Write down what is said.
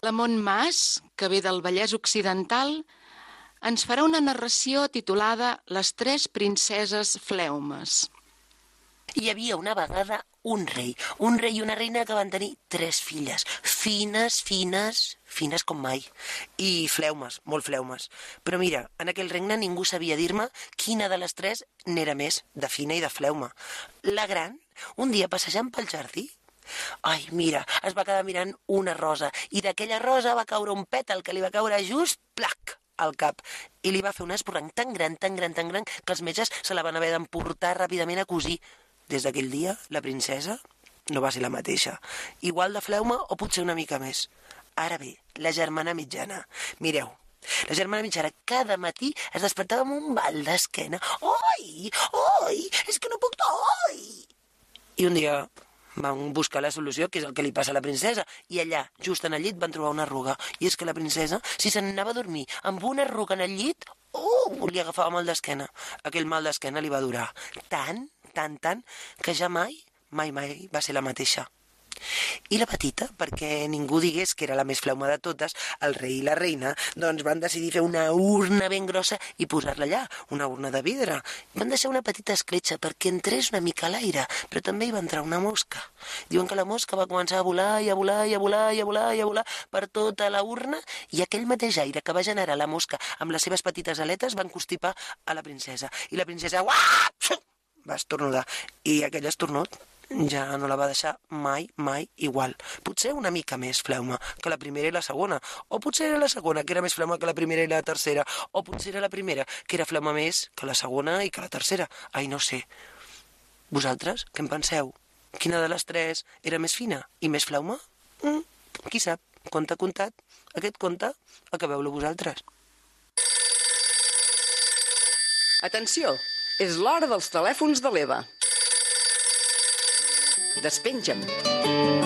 Ramon Mas, que ve del Vallès Occidental, ens farà una narració titulada Les tres princeses fleumes. Hi havia una vegada un rei i una reina que van tenir 3 filles, fines com mai, i fleumes, molt fleumes. Però mira, en aquell regne ningú sabia dir-me quina de les 3 n'era més de fina i de fleuma. La gran, un dia passejant pel jardí, mira, es va quedar mirant una rosa, i d'aquella rosa va caure un pètal que li va caure just, plac, al cap, i li va fer un esborrany tan gran, que els metges se la van haver d'emportar ràpidament a cosir. Des d'aquell dia, la princesa no va ser la mateixa. Igual de fleuma o potser una mica més. Ara bé, la germana mitjana. Mireu, la germana mitjana cada matí es despertava amb un mal d'esquena. Oi, és que no puc, oi! I un dia van buscar la solució, que és el que li passa a la princesa, i allà, just en el llit, van trobar una arruga. I és que la princesa, si se n'anava a dormir amb una arruga en el llit, li agafava mal d'esquena. Aquell mal d'esquena li va durar tant, que ja mai va ser la mateixa. I la petita, perquè ningú digués que era la més fleuma de totes, el rei i la reina, doncs van decidir fer una urna ben grossa i posar-la allà, una urna de vidre. Van deixar una petita escletxa perquè entrés una mica a l'aire, però també hi va entrar una mosca. Diuen que la mosca va començar a volar i a volar per tota la urna, i aquell mateix aire que va generar la mosca amb les seves petites aletes van constipar a la princesa. I la princesa va estornudar, i aquell esternut ja no la va deixar mai igual. Potser una mica més fleuma que la primera i la segona, o potser era la segona que era més fleuma que la primera i la tercera, o potser era la primera que era fleuma més que la segona i que la tercera. No sé. Vosaltres, què en penseu? Quina de les 3 era més fina i més fleuma? Qui sap? Conte contat. Aquest conte, acabeu-lo vosaltres. Atenció, és l'hora dels telèfons de l'Eva. Despenja'm.